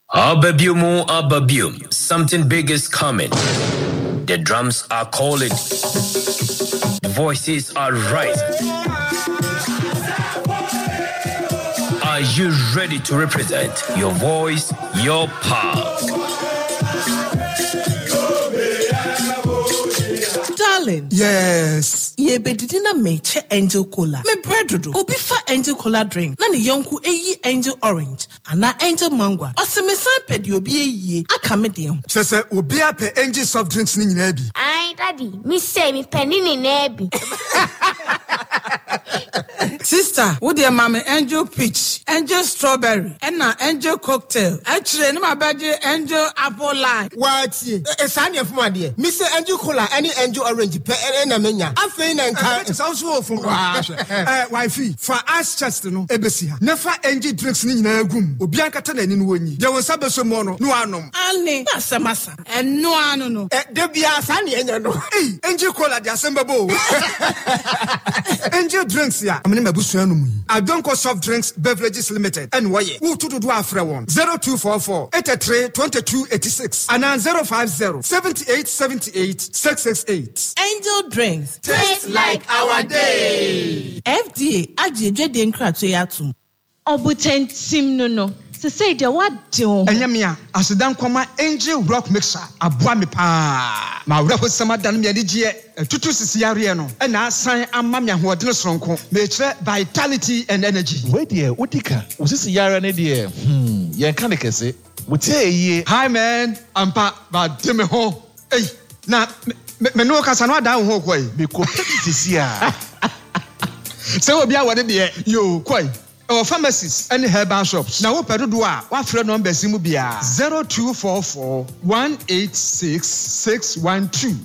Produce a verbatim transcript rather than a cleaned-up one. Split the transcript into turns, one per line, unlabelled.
Ababiumu, ababium. Something big is coming. The drums are calling. The voices are rising. Are you ready to represent your voice, your power?
Darling.
Yes.
Ye bedidina meche Angel Cola. Me breadodo. Obi fa Angel Cola drink. Na ni yonku eyi Angel Orange. Ana Angel Mango. Ose me san pedi obi eyi. Aka me dem.
Sese obi ape Angel soft drinks ni nyina bi.
Ai daddy, me say me penny ni na bi.
Sister, wo de mama Angel Peach, Angel Strawberry, and na Angel Cocktail. Actually, no mabaje Angel Apple Lime.
What? E san ye fuma de. Me say Angel Cola any Angel Orange pe e na menya. Afei na nka.
It's also from eh wifey for us chest no ebesi ha. Never Angel drinks ni nyina agum. Obi ankata na ni no woni. De won sabeso mo no no anom.
Ani, masa masa. En no anu no.
Eh de bia san ye nya no.
Eh Angel Cola de asemba bo. Angel drinks ya. Amene mabusu anu mu. Adonko Soft Drinks Beverages Limited. And why? Who to do afre one? zero two four four, eight three, two two eight six. And zero five zero, seven eight seven eight, six six eight.
Angel Drinks.
Taste like our day.
F D A ajeje de nkrato ya tum.
Obutentim no no. Se say de what do?
Enyamia, asedan kwama Angel Rock Mixer. Aboa me pa. Ma wura hosama dan me adigye tutu sisi yare no. E na asan amma me ahodene soronko. Me kire vitality and energy.
Where dear, Utika? Was this yare ne dear? Hmm, yen kan kese. Wutie.
Hi man, ampa ba de me ho. Hey, na me no kasa no adan ho kwai.
Me ko sisi a.
Se obi a wode de yo kwai. Our pharmacies and herbal shops. Now, what do I? What friend number? Zero two four four one eight six six one two